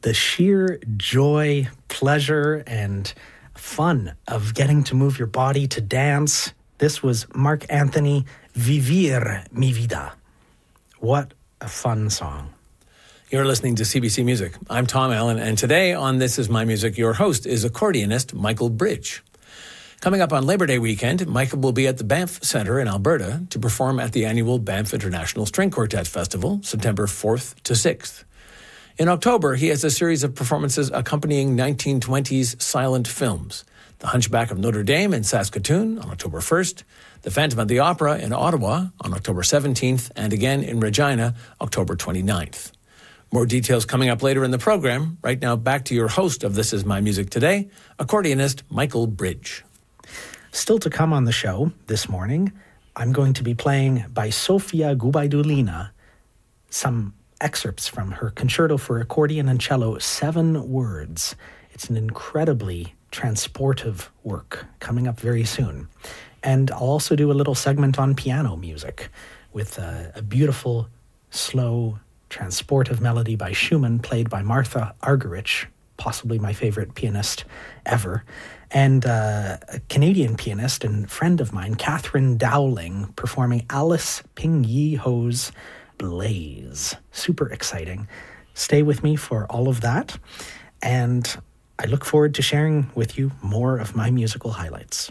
the sheer joy, pleasure, and fun of getting to move your body to dance. This was Mark Anthony, Vivir Mi Vida. What a fun song. You're listening to CBC Music. I'm Tom Allen, and today on This Is My Music, your host is accordionist Michael Bridge. Coming up on Labor Day weekend, Michael will be at the Banff Centre in Alberta to perform at the annual Banff International String Quartet Festival, September 4th to 6th. In October, he has a series of performances accompanying 1920s silent films. The Hunchback of Notre Dame in Saskatoon on October 1st, The Phantom of the Opera in Ottawa on October 17th, and again in Regina, October 29th. More details coming up later in the program. Right now, back to your host of This Is My Music Today, accordionist Michael Bridge. Still to come on the show this morning, I'm going to be playing by Sofia Gubaidulina some excerpts from her Concerto for Accordion and Cello, 7 Words. It's an incredibly transportive work coming up very soon. And I'll also do a little segment on piano music with a beautiful, slow, transportive melody by Schumann played by Martha Argerich, possibly my favorite pianist ever, and a Canadian pianist and friend of mine, Catherine Dowling, performing Alice Ping Yi Ho's Blaze. Super exciting. Stay with me for all of that, and I look forward to sharing with you more of my musical highlights.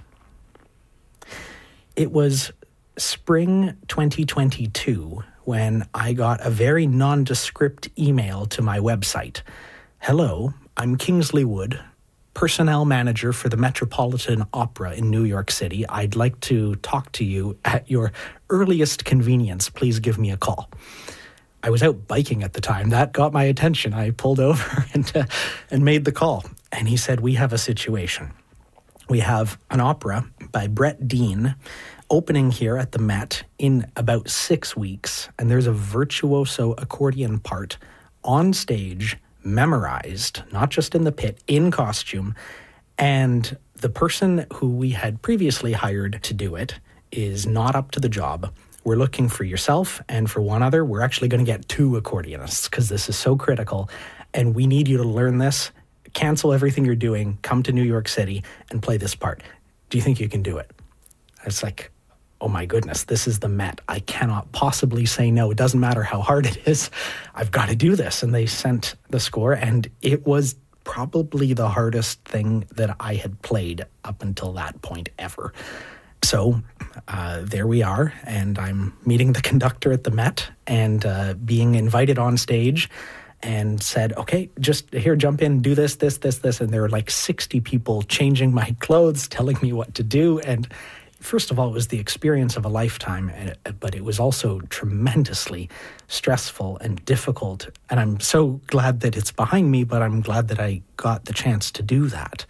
It was spring 2022 when I got a very nondescript email to my website. Hello, I'm Kingsley Wood, personnel manager for the Metropolitan Opera in New York City. I'd like to talk to you at your earliest convenience. Please give me a call. I was out biking at the time. That got my attention. I pulled over and made the call. And he said, we have a situation. We have an opera by Brett Dean opening here at the Met in about 6 weeks. And there's a virtuoso accordion part on stage, memorized, not just in the pit, in costume. And the person who we had previously hired to do it is not up to the job. We're looking for yourself and for one other. We're actually going to get 2 accordionists because this is so critical. And we need you to learn this. Cancel everything you're doing. Come to New York City and play this part. Do you think you can do it? It's like, oh my goodness, this is the Met. I cannot possibly say no. It doesn't matter how hard it is. I've got to do this. And they sent the score, and it was probably the hardest thing that I had played up until that point ever. So there we are, and I'm meeting the conductor at the Met and being invited on stage and said, okay, just here, jump in, do this. And there were like 60 people changing my clothes, telling me what to do. And first of all, it was the experience of a lifetime, but it was also tremendously stressful and difficult. And I'm so glad that it's behind me, but I'm glad that I got the chance to do that.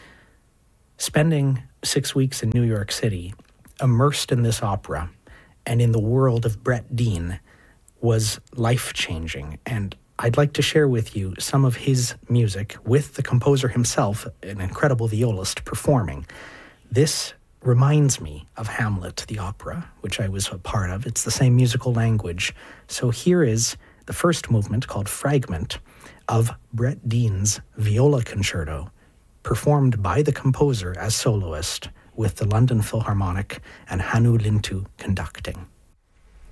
Spending 6 weeks in New York City, immersed in this opera and in the world of Brett Dean, was life-changing. And I'd like to share with you some of his music with the composer himself, an incredible violist, performing. This reminds me of Hamlet, the opera, which I was a part of. It's the same musical language. So here is the first movement, called Fragment, of Brett Dean's Viola Concerto, performed by the composer as soloist with the London Philharmonic and Hannu Lintu conducting.